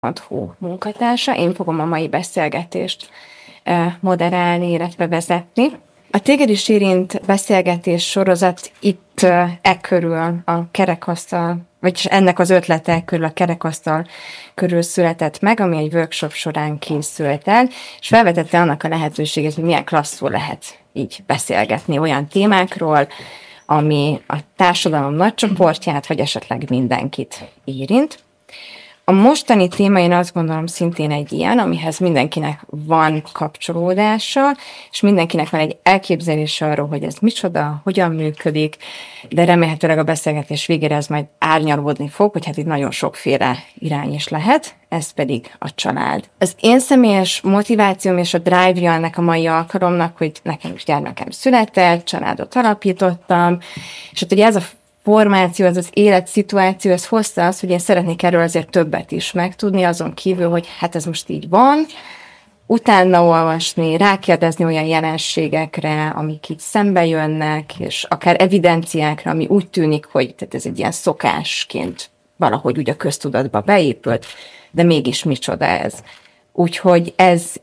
munkatársa. Én fogom a mai beszélgetést moderálni, illetve vezetni. A Téged is érint beszélgetés sorozat itt körül a kerekasztal, vagyis ennek az ötlete körül a kerekasztal körül született meg, ami egy workshop során készült el, és felvetette annak a lehetőséget, hogy milyen klasszul lehet így beszélgetni olyan témákról, ami a társadalom nagy csoportját, vagy esetleg mindenkit érint. A mostani téma, én azt gondolom, szintén egy ilyen, amihez mindenkinek van kapcsolódása, és mindenkinek van egy elképzelése arról, hogy ez micsoda, hogyan működik, de remélhetőleg a beszélgetés végére ez majd árnyalódni fog, hogy hát itt nagyon sokféle irány is lehet, ez pedig a család. Az én személyes motivációm és a drive-ja ennek a mai alkalomnak, hogy nekem is gyermekem született, családot alapítottam, és hát ugye ez a formáció, az életszituáció, ez hozta azt, hogy én szeretnék erről azért többet is megtudni, azon kívül, hogy hát ez most így van, utána olvasni, rákérdezni olyan jelenségekre, amik így szembe jönnek, és akár evidenciákra, ami úgy tűnik, hogy tehát ez egy ilyen szokásként valahogy úgy a köztudatba beépült, de mégis micsoda ez. Úgyhogy ez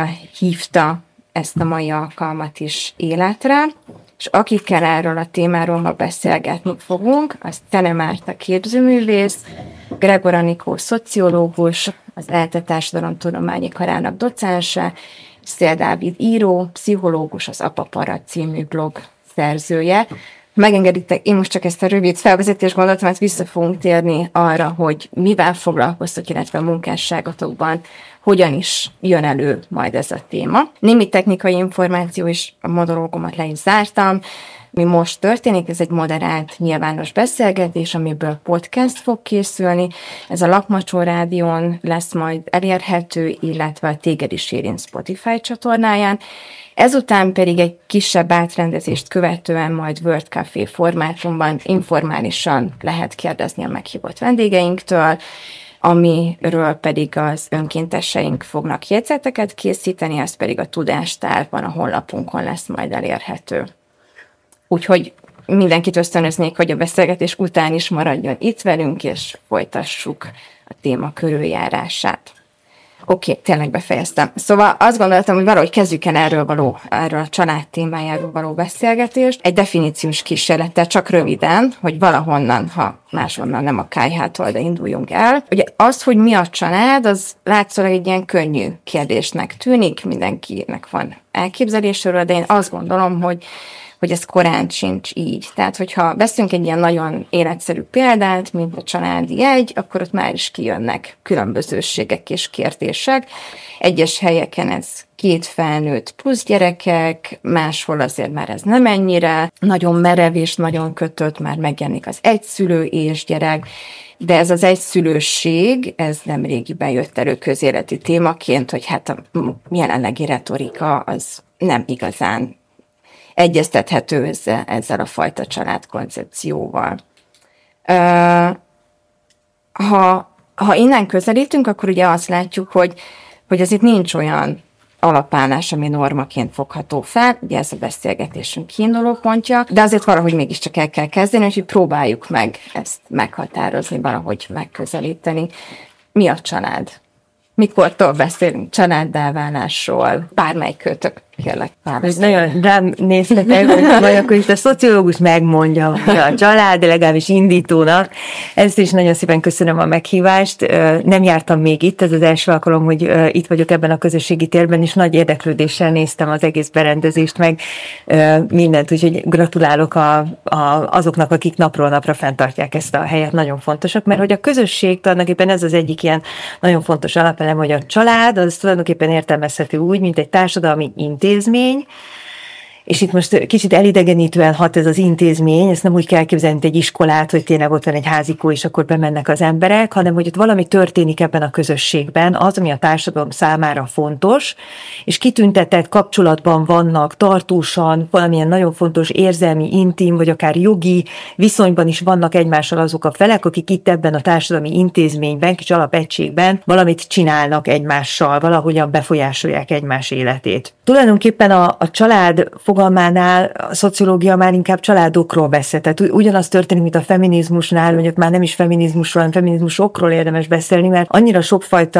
hívta ezt a mai alkalmat is életre, és akikkel erről a témáról ma beszélgetni fogunk, az Tene Márta képzőművész, Gregor Anikó szociológus, az ELTE Társadalomtudományi Karának docense, Szél Dávid író, pszichológus, az Apapara című blog szerzője. Megengeditek, én most csak ezt a rövid felvezetést gondoltam, mert vissza fogunk térni arra, hogy mivel foglalkoztok, illetve a munkásságotokban hogyan is jön elő majd ez a téma. Némi technikai információ is, a monológomat le is zártam. Mi most történik, ez egy moderált nyilvános beszélgetés, amiből podcast fog készülni. Ez a Lakmacsó Rádión lesz majd elérhető, illetve a Téged is érint Spotify csatornáján. Ezután pedig egy kisebb átrendezést követően majd World Café formátumban informálisan lehet kérdezni a meghívott vendégeinktől, amiről pedig az önkénteseink fognak jegyzeteket készíteni, ez pedig a Tudástárban, a honlapunkon lesz majd elérhető. Úgyhogy mindenkit ösztönöznék, hogy a beszélgetés után is maradjon itt velünk, és folytassuk a téma körüljárását. Oké, tényleg befejeztem. Szóval azt gondoltam, hogy valahogy kezdjük el erről a család témájáról való beszélgetést. Egy definíciós kísérlettel, csak röviden, hogy valahonnan, ha máshonnan nem a kályhától, de induljunk el. Ugye az, hogy mi a család, az látszólag egy ilyen könnyű kérdésnek tűnik, mindenkinek van elképzelésről, de én azt gondolom, hogy ez korán sincs így. Tehát, hogyha veszünk egy ilyen nagyon életszerű példát, mint a családi jegy, akkor ott már is kijönnek különbözőségek és kérdések. Egyes helyeken ez 2 felnőtt plusz gyerekek, máshol azért már ez nem ennyire, nagyon merev és nagyon kötött, már megjelenik az egyszülő és gyerek, de ez az egyszülőség, ez nemrégiben jött elő közéleti témaként, hogy hát a jelenlegi retorika az nem igazán egyeztethető ezzel a fajta családkoncepcióval. Ha innen közelítünk, akkor ugye azt látjuk, hogy azért nincs olyan alapállás, ami normaként fogható fel, ugye ez a beszélgetésünk kiinduló pontja, de azért valahogy mégiscsak el kell kezdeni, úgyhogy próbáljuk meg ezt meghatározni, valahogy megközelíteni. Mi a család? Mikortól beszélünk családdá-válásról? Bármelyik kötök, kérlek, válaszol. Nagyon rám néztetek, vagy akkor itt a szociológus megmondja, hogy a család, legalábbis indítónak. Ezt is nagyon szépen köszönöm a meghívást. Nem jártam még itt, ez az első alkalom, hogy itt vagyok ebben a közösségi térben, és nagy érdeklődéssel néztem az egész berendezést, meg mindent, úgyhogy gratulálok azoknak, akik napról napra fenntartják ezt a helyet, nagyon fontosak, mert hogy a közösség tulajdonképpen ez az egyik ilyen nagyon fontos alapelem, hogy a család az tulajdonképpen értelmezhető úgy, mint egy társadalmi intézmény, és itt most kicsit elidegenítően hat ez az intézmény, ezt nem úgy kell elképzelni, mint egy iskolát, hogy tényleg ott van egy házikó, és akkor bemennek az emberek, hanem hogy ott valami történik ebben a közösségben, az, ami a társadalom számára fontos, és kitüntetett kapcsolatban vannak tartósan, valamilyen nagyon fontos érzelmi, intim, vagy akár jogi viszonyban is vannak egymással azok a felek, akik itt ebben a társadalmi intézményben, kis alapegységben valamit csinálnak egymással, valahogyan befolyásolják egymás életét. Tulajdonképpen a család fogalma fogalmánál a szociológia már inkább családokról beszél. Tehát ugyanaz történik, mint a feminizmusnál, hogy ott már nem is feminizmusról, hanem feminizmusokról érdemes beszélni, mert annyira sokfajta